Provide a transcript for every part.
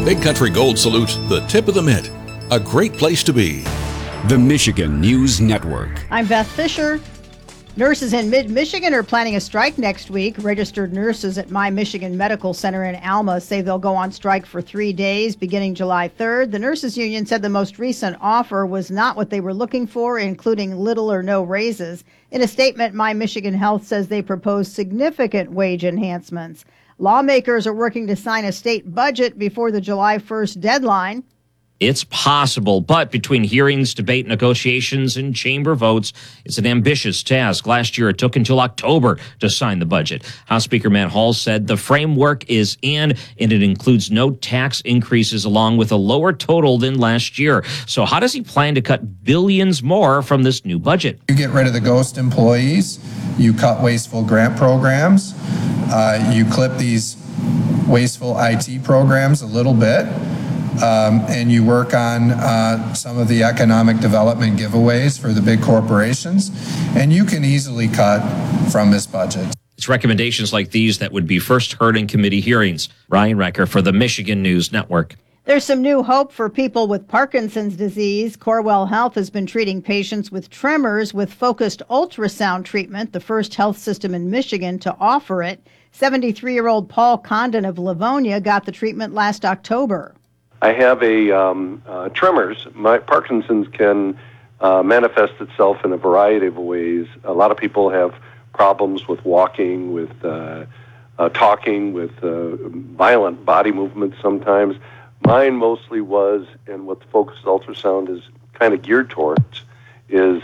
Big Country Gold salutes the tip of the mitt. A great place to be. The Michigan News Network. I'm Beth Fisher. Nurses in mid-Michigan are planning a strike next week. Registered nurses at My Michigan Medical Center in Alma say they'll go on strike for 3 days beginning July 3rd. The nurses union said the most recent offer was not what they were looking for, including little or no raises. In a statement, My Michigan Health says they propose significant wage enhancements. Lawmakers are working to sign a state budget before the July 1st deadline. It's possible, but between hearings, debate, negotiations, and chamber votes, it's an ambitious task. Last year, it took until October to sign the budget. House Speaker Matt Hall said the framework is in, and it includes no tax increases along with a lower total than last year. So how does he plan to cut billions more from this new budget? You get rid of the ghost employees, you cut wasteful grant programs, you clip these wasteful IT programs a little bit. And you work on some of the economic development giveaways for the big corporations, and you can easily cut from this budget. It's recommendations like these that would be first heard in committee hearings. Ryan Recker for the Michigan News Network. There's some new hope for people with Parkinson's disease. Corewell Health has been treating patients with tremors with focused ultrasound treatment, the first health system in Michigan to offer it. 73-year-old Paul Condon of Livonia got the treatment last October. I have a tremors. My Parkinson's can manifest itself in a variety of ways. A lot of people have problems with walking, with talking, with violent body movements sometimes. Mine mostly was, and what the focused ultrasound is kind of geared towards, is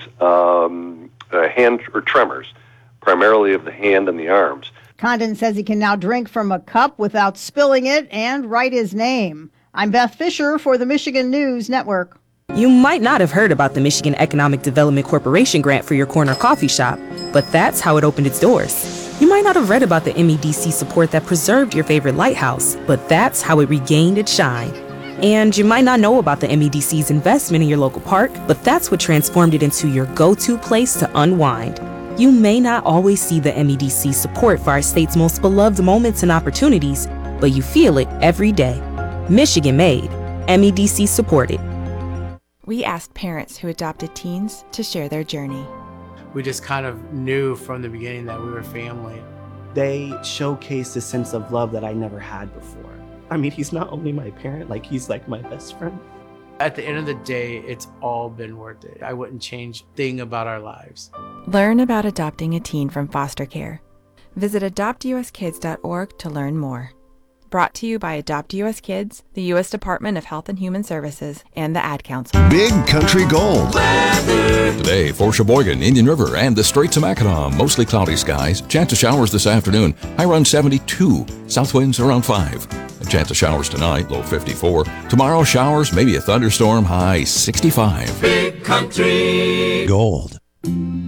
hand or tremors, primarily of the hand and the arms. Condon says he can now drink from a cup without spilling it and write his name. I'm Beth Fisher for the Michigan News Network. You might not have heard about the Michigan Economic Development Corporation grant for your corner coffee shop, but that's how it opened its doors. You might not have read about the MEDC support that preserved your favorite lighthouse, but that's how it regained its shine. And you might not know about the MEDC's investment in your local park, but that's what transformed it into your go-to place to unwind. You may not always see the MEDC support for our state's most beloved moments and opportunities, but you feel it every day. Michigan made, MEDC supported. We asked parents who adopted teens to share their journey. We just kind of knew from the beginning that we were family. They showcased a sense of love that I never had before. I mean, he's not only my parent, he's like my best friend. At the end of the day, it's all been worth it. I wouldn't change a thing about our lives. Learn about adopting a teen from foster care. Visit adoptuskids.org to learn more. Brought to you by Adopt U.S. Kids, the U.S. Department of Health and Human Services, and the Ad Council. Big Country Gold. Today for Sheboygan, Indian River, and the Straits of Mackinac. Mostly cloudy skies. Chance of showers this afternoon. High around 72. South winds around 5. A chance of showers tonight. Low 54. Tomorrow, showers, maybe a thunderstorm. High 65. Big Country Gold.